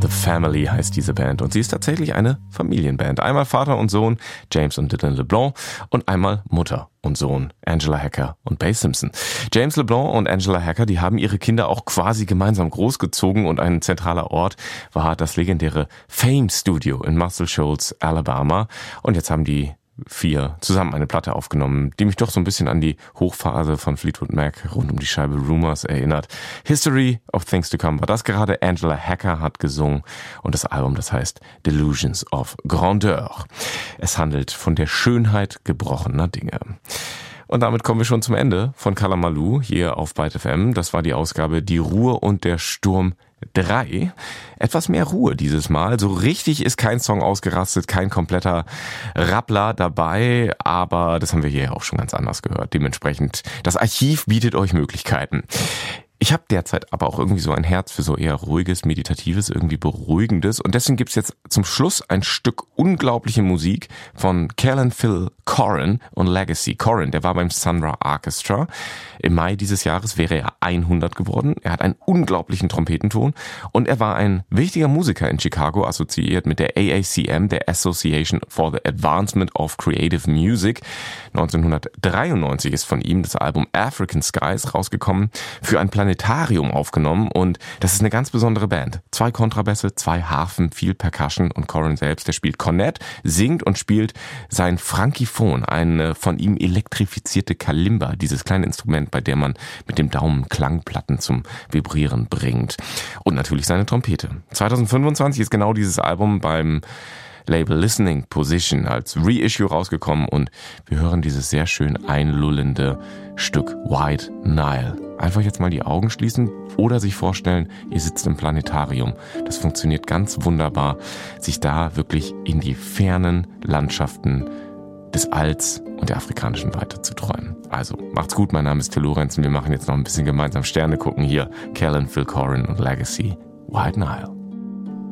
The Family heißt diese Band und sie ist tatsächlich eine Familienband. Einmal Vater und Sohn, James und Dylan LeBlanc, und einmal Mutter und Sohn, Angela Hacker und Bass Simpson. James LeBlanc und Angela Hacker, die haben ihre Kinder auch quasi gemeinsam großgezogen und ein zentraler Ort war das legendäre Fame Studio in Muscle Shoals, Alabama. Und jetzt haben die 4 zusammen eine Platte aufgenommen, die mich doch so ein bisschen an die Hochphase von Fleetwood Mac rund um die Scheibe Rumors erinnert. History of Things to Come war das gerade. Angela Hacker hat gesungen und das Album, das heißt Delusions of Grandeur. Es handelt von der Schönheit gebrochener Dinge. Und damit kommen wir schon zum Ende von Kalamaloo hier auf Byte FM. Das war die Ausgabe Die Ruhe und der Sturm 3. Etwas mehr Ruhe dieses Mal. So richtig ist kein Song ausgerastet, kein kompletter Rappler dabei, aber das haben wir hier auch schon ganz anders gehört. Dementsprechend, das Archiv bietet euch Möglichkeiten. Ich habe derzeit aber auch irgendwie so ein Herz für so eher ruhiges, meditatives, irgendwie beruhigendes. Und deswegen gibt's jetzt zum Schluss ein Stück unglaubliche Musik von Callan Phil Corrin und Legacy. Corrin, der war beim Sun Ra Orchestra. Im Mai dieses Jahres wäre er 100 geworden. Er hat einen unglaublichen Trompetenton und er war ein wichtiger Musiker in Chicago, assoziiert mit der AACM, der Association for the Advancement of Creative Music. 1993 ist von ihm das Album African Skies rausgekommen, für ein Planetarium aufgenommen, und das ist eine ganz besondere Band. 2 Kontrabässe, 2 Harfen, viel Percussion, und Corrin selbst, der spielt Kornett, singt und spielt sein Frankiphon, eine von ihm elektrifizierte Kalimba, dieses kleine Instrument, bei dem man mit dem Daumen Klangplatten zum Vibrieren bringt. Und natürlich seine Trompete. 2025 ist genau dieses Album beim Label Listening Position als Reissue rausgekommen und wir hören dieses sehr schön einlullende Stück White Nile. Einfach jetzt mal die Augen schließen oder sich vorstellen, ihr sitzt im Planetarium. Das funktioniert ganz wunderbar, sich da wirklich in die fernen Landschaften des Alls und der afrikanischen Weite zu träumen. Also, macht's gut, mein Name ist Till Lorenz und wir machen jetzt noch ein bisschen gemeinsam Sterne gucken hier. Callan Phil Corrin und Legacy, White Nile.